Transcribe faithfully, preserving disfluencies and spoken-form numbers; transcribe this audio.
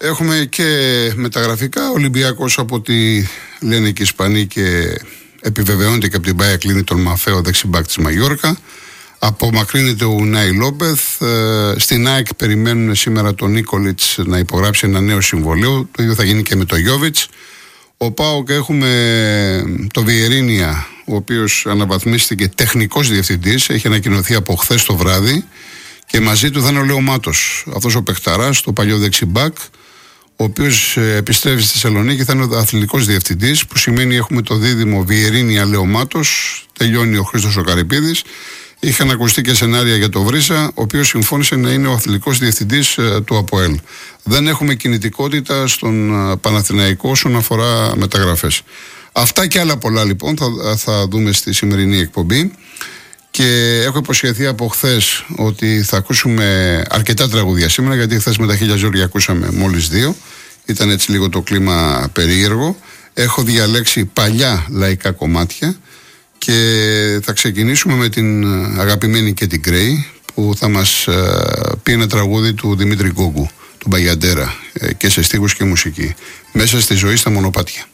Έχουμε και μεταγραφικά. Ολυμπιακός, από ό,τι λένε και οι Ισπανοί και επιβεβαιώνεται και από την Μπάια, κλείνει τον Μαφέο, δεξιμπάκ της Μαγιόρκα. Απομακρύνεται ο Ουνάι Λόμπεθ. Ε, στην ΑΕΚ περιμένουν σήμερα τον Νίκολιτς να υπογράψει ένα νέο συμβολέο. Το ίδιο θα γίνει και με τον Γιόβιτς. Ο ΠΑΟΚ έχουμε το Βιερίνια, ο οποίος αναβαθμίστηκε τεχνικός διευθυντής. Έχει ανακοινωθεί από χθες το βράδυ. Και μαζί του θα είναι ο Λέο Μάτος, αυτός ο παιχταράς, το παλιό δεξιμπάκ, ο οποίος επιστρέφει στη Θεσσαλονίκη, θα είναι ο αθλητικός διευθυντής, που σημαίνει έχουμε το δίδυμο Βιερίνια Λέο Μάτος, τελειώνει ο Χρήστος ο Καρυπίδης. Είχαν ακουστεί και σενάρια για το Βρύσα, ο οποίος συμφώνησε να είναι ο αθλητικός διευθυντής ε, του ΑΠΟΕΛ. Δεν έχουμε κινητικότητα στον ε, Παναθηναϊκό όσον αφορά μεταγραφές. Αυτά και άλλα πολλά λοιπόν θα, θα δούμε στη σημερινή εκπομπή. Και έχω υποσχεθεί από χθες ότι θα ακούσουμε αρκετά τραγούδια σήμερα, γιατί χθες με τα χίλια ζόρια ακούσαμε μόλις δύο. Ήταν έτσι λίγο το κλίμα περίεργο. Έχω διαλέξει παλιά λαϊκά κομμάτια και θα ξεκινήσουμε με την αγαπημένη και την Γκρέι, που θα μας πει ένα τραγούδι του Δημήτρη Γκόγκου, του Μπαγιαντέρα, και σε στίχους και μουσική. Μέσα στη ζωή στα μονοπάτια.